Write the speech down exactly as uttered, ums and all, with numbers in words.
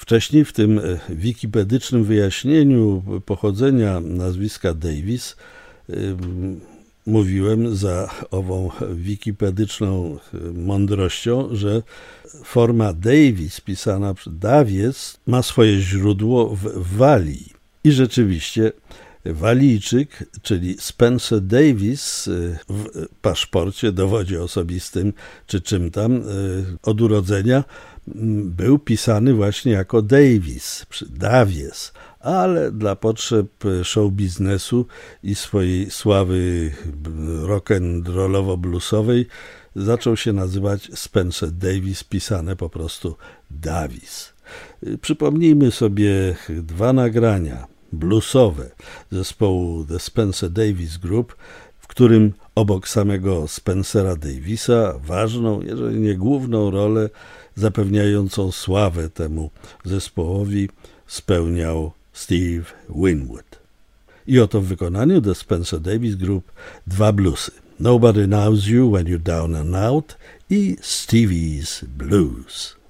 Wcześniej w tym wikipedycznym wyjaśnieniu pochodzenia nazwiska Davis mówiłem za ową wikipedyczną mądrością, że forma Davis pisana przez Davies ma swoje źródło w Walii. I rzeczywiście Walijczyk, czyli Spencer Davis w paszporcie, dowodzie osobistym czy czym tam od urodzenia był pisany właśnie jako Davis, Davies, ale dla potrzeb show biznesu i swojej sławy rock'n'rollowo-bluesowej zaczął się nazywać Spencer Davis, pisane po prostu Davis. Przypomnijmy sobie dwa nagrania bluesowe zespołu The Spencer Davis Group, w którym obok samego Spencera Davisa ważną, jeżeli nie główną rolę zapewniającą sławę temu zespołowi spełniał Steve Winwood. I oto w wykonaniu The Spencer Davis Group dwa bluesy: Nobody Knows You When You're Down and Out i Stevie's Blues.